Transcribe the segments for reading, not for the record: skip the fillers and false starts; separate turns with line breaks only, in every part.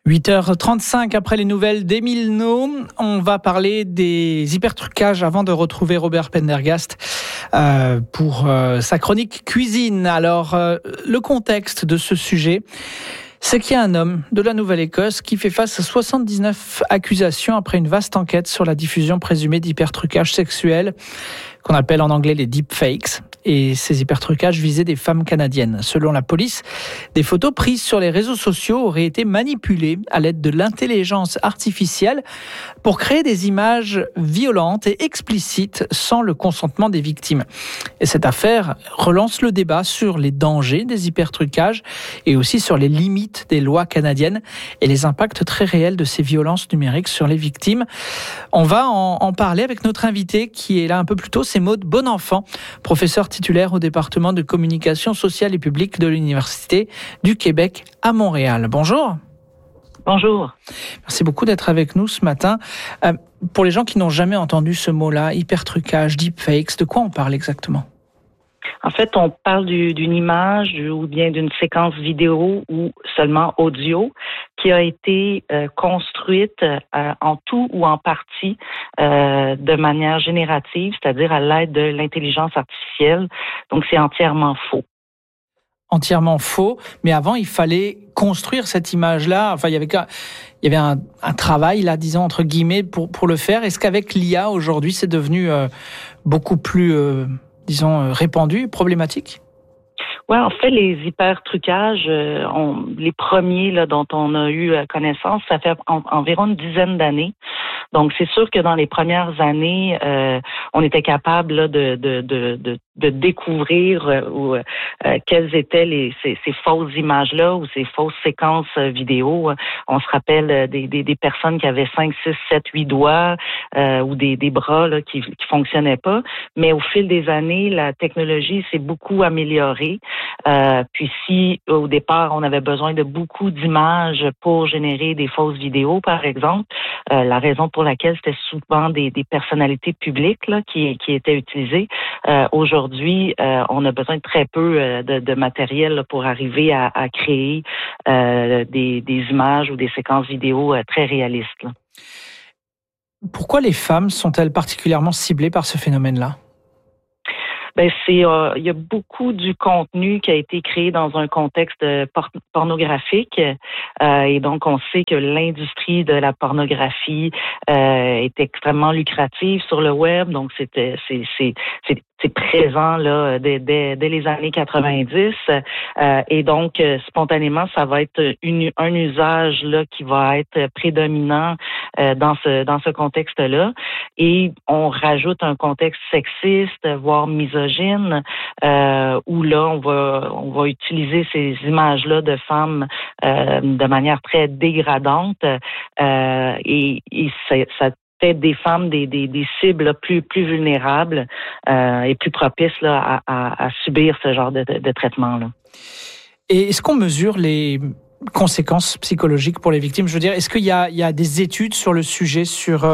8h35 après les nouvelles d'Émile No, on va parler des hypertrucages avant de retrouver Robert Pendergast pour sa chronique cuisine. Alors, le contexte de ce sujet, c'est qu'il y a un homme de la Nouvelle-Écosse qui fait face à 79 accusations après une vaste enquête sur la diffusion présumée d'hypertrucages sexuels, qu'on appelle en anglais les deepfakes. Et ces hypertrucages visaient des femmes canadiennes. Selon la police, des photos prises sur les réseaux sociaux auraient été manipulées à l'aide de l'intelligence artificielle pour créer des images violentes et explicites sans le consentement des victimes. Et cette affaire relance le débat sur les dangers des hypertrucages et aussi sur les limites des lois canadiennes et les impacts très réels de ces violences numériques sur les victimes. On va en parler avec notre invité qui est là un peu plus tôt, c'est Maude Bonenfant, professeure titulaire au département de communication sociale et publique de l'Université du Québec à Montréal. Bonjour.
Bonjour.
Merci beaucoup d'être avec nous ce matin. Pour les gens qui n'ont jamais entendu ce mot-là, hypertrucage, deepfakes, de quoi on parle exactement?
En fait, on parle d'une image ou bien d'une séquence vidéo ou seulement audio qui a été construite en tout ou en partie de manière générative, c'est-à-dire à l'aide de l'intelligence artificielle. Donc, c'est entièrement faux.
Entièrement faux, mais avant, il fallait construire cette image-là. Enfin, il y avait un travail, là, disons, entre guillemets, pour le faire. Est-ce qu'avec l'IA, aujourd'hui, c'est devenu beaucoup plus, répandu, problématique?
Ouais, en fait, les hypertrucages, les premiers là, dont on a eu connaissance, ça fait environ une dizaine d'années. Donc, c'est sûr que dans les premières années, on était capable là, de découvrir quelles étaient ces fausses images-là ou ces fausses séquences vidéo. On se rappelle des personnes qui avaient 5, 6, 7, 8 doigts ou des bras là, qui fonctionnaient pas. Mais au fil des années, la technologie s'est beaucoup améliorée. Puis si au départ, on avait besoin de beaucoup d'images pour générer des fausses vidéos, par exemple, la raison pour laquelle c'était souvent des personnalités publiques là, qui étaient utilisées. Aujourd'hui, on a besoin de très peu de matériel là, pour arriver à créer des images ou des séquences vidéo très réalistes. Là.
Pourquoi les femmes sont-elles particulièrement ciblées par ce phénomène-là?
Ben il y a beaucoup du contenu qui a été créé dans un contexte pornographique et donc on sait que l'industrie de la pornographie est extrêmement lucrative sur le web, donc c'est présent là dès les années 90 et donc spontanément ça va être un usage là qui va être prédominant dans ce contexte-là et on rajoute un contexte sexiste voire misogyne où là on va utiliser ces images-là de femmes de manière très dégradante et ça fait des femmes des cibles plus vulnérables et plus propices là, à subir ce genre de traitement-là.
Et est-ce qu'on mesure les conséquences psychologiques pour les victimes? Je veux dire, est-ce qu'il y a des études sur le sujet, sur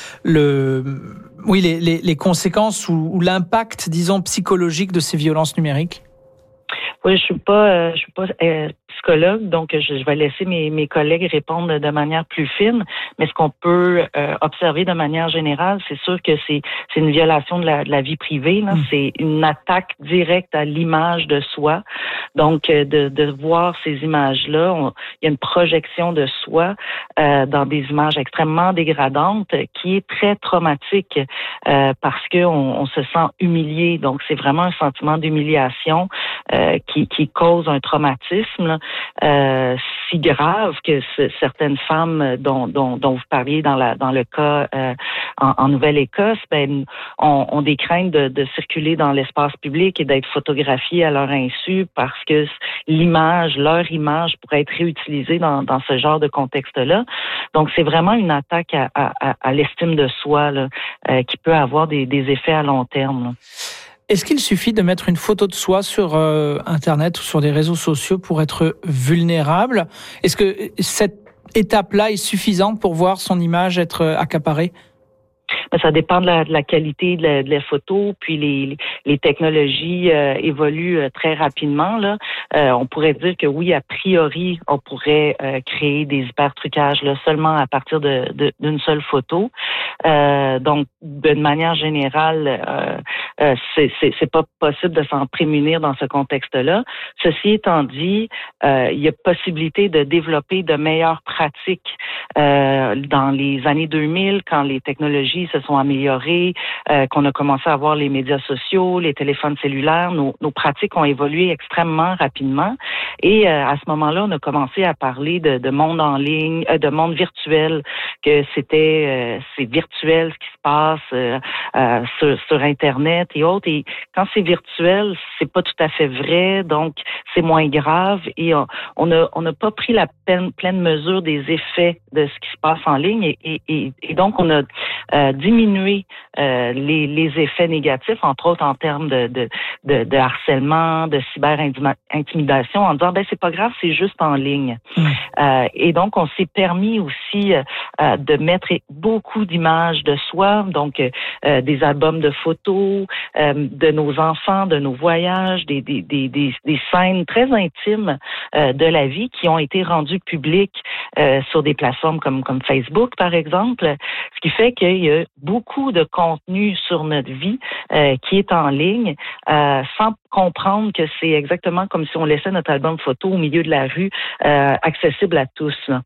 les conséquences ou l'impact, disons, psychologique de ces violences numériques?
Oui, je suis pas psychologue, donc je vais laisser mes collègues répondre de manière plus fine. Mais ce qu'on peut observer de manière générale, c'est sûr que c'est une violation de la vie privée. Là. C'est une attaque directe à l'image de soi. Donc, de voir ces images-là, il y a une projection de soi dans des images extrêmement dégradantes qui est très traumatique parce que on se sent humilié. Donc, c'est vraiment un sentiment d'humiliation qui cause un traumatisme si grave que certaines femmes dont vous parliez dans le cas en Nouvelle-Écosse, ont des craintes de circuler dans l'espace public et d'être photographiées à leur insu parce que leur image pourrait être réutilisée dans ce genre de contexte-là. Donc, c'est vraiment une attaque à l'estime de soi là, qui peut avoir des effets à long terme. Là.
Est-ce qu'il suffit de mettre une photo de soi sur Internet ou sur des réseaux sociaux pour être vulnérable? Est-ce que cette étape-là est suffisante pour voir son image être accaparée?
Ça dépend de la qualité de la photo, puis les technologies évoluent très rapidement. Là. On pourrait dire que oui, a priori, on pourrait créer des hypertrucages là, seulement à partir d'une seule photo. Donc, d'une manière générale, c'est pas possible de s'en prémunir dans ce contexte-là. Ceci étant dit, il y a possibilité de développer de meilleures pratiques dans les années 2000, quand les technologies se sont améliorées, qu'on a commencé à avoir les médias sociaux, les téléphones cellulaires, nos pratiques ont évolué extrêmement rapidement. Et à ce moment-là, on a commencé à parler de monde en ligne, de monde virtuel, que c'est virtuel ce qui se passe sur Internet et autres. Et quand c'est virtuel, c'est pas tout à fait vrai, donc c'est moins grave. Et on n'a pas pris la pleine mesure des effets de ce qui se passe en ligne. Et donc, on a diminué les effets négatifs, entre autres en termes de harcèlement, de cyber-intimidation, en disant, c'est pas grave, c'est juste en ligne. Et donc, on s'est permis aussi de mettre beaucoup d'images de soi, donc des albums de photos, de nos enfants, de nos voyages, des scènes très intimes de la vie qui ont été rendues publiques sur des plateformes comme Facebook, par exemple, ce qui fait qu'il y a beaucoup de contenu sur notre vie qui est en ligne sans comprendre que c'est exactement comme si on laissait notre album photo au milieu de la rue, accessible à tous. Là.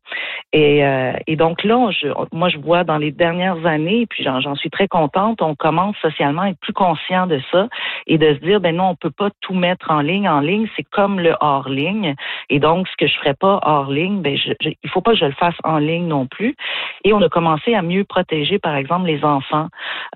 Et donc là, moi je vois dans les dernières années, puis j'en suis très contente, on commence socialement à être plus conscient de ça et de se dire, non, on peut pas tout mettre en ligne. En ligne, c'est comme le hors-ligne. Et donc, ce que je ferais pas hors ligne, il faut pas que je le fasse en ligne non plus. Et on a commencé à mieux protéger, par exemple, les enfants.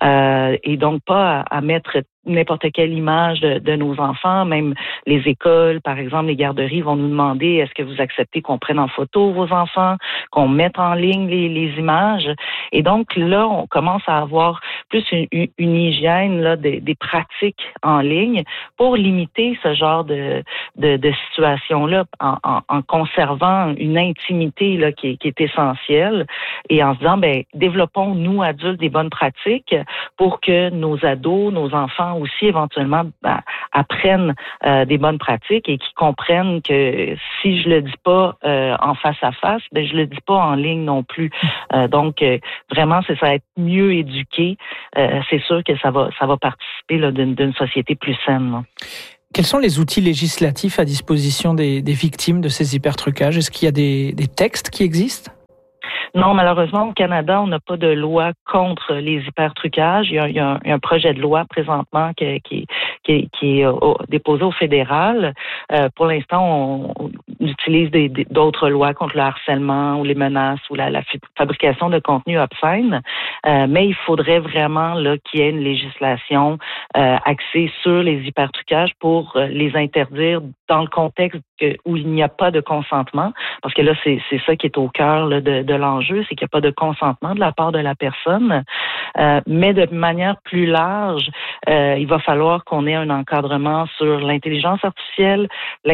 Et donc, pas à mettre n'importe quelle image de nos enfants, même les écoles, par exemple, les garderies vont nous demander est-ce que vous acceptez qu'on prenne en photo vos enfants, qu'on mette en ligne les images. Et donc là, on commence à avoir plus une hygiène là, des pratiques en ligne pour limiter ce genre de situation-là en conservant une intimité là, qui est essentielle et en se disant, développons, nous, adultes, des bonnes pratiques pour que nos ados, nos enfants aussi éventuellement apprennent des bonnes pratiques et qui comprennent que si je le dis pas en face à face, je le dis pas en ligne non plus. Donc vraiment c'est ça, être mieux éduqué. C'est sûr que ça va participer là, d'une société plus saine. Là.
Quels sont les outils législatifs à disposition des victimes de ces hypertrucages? Est-ce qu'il y a des textes qui existent?
Non, malheureusement, au Canada, on n'a pas de loi contre les hypertrucages. Il y a un projet de loi présentement qui est déposé au fédéral. Pour l'instant, on utilise d'autres lois contre le harcèlement ou les menaces ou la fabrication de contenu obscène. Mais il faudrait vraiment là qu'il y ait une législation axée sur les hypertrucages pour les interdire dans le contexte où il n'y a pas de consentement. Parce que là, c'est ça qui est au cœur là, de l'enjeu, c'est qu'il n'y a pas de consentement de la part de la personne. Mais de manière plus large, il va falloir qu'on ait un encadrement sur l'intelligence artificielle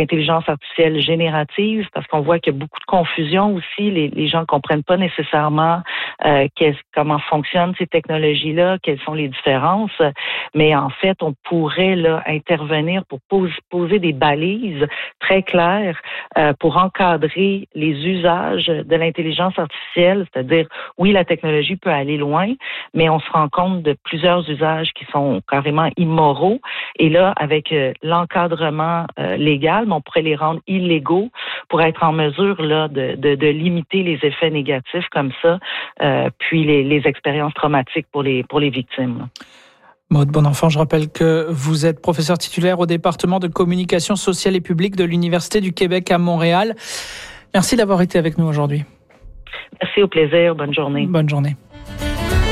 générative, parce qu'on voit qu'il y a beaucoup de confusion aussi. Les gens ne comprennent pas nécessairement comment fonctionnent ces technologies-là, quelles sont les différences. Mais en fait, on pourrait là intervenir pour poser des balises très claires pour encadrer les usages de l'intelligence artificielle, c'est-à-dire, oui, la technologie peut aller loin, mais on se rend compte de plusieurs usages qui sont carrément immoraux. Et là, avec l'encadrement légal, on pourrait les rendre illégaux pour être en mesure là de limiter les effets négatifs comme ça, puis les expériences traumatiques pour les victimes.
Maude Bonenfant, je rappelle que vous êtes professeur titulaire au département de communication sociale et publique de l'Université du Québec à Montréal. Merci d'avoir été avec nous aujourd'hui.
Merci, au plaisir. Bonne journée.
Bonne journée.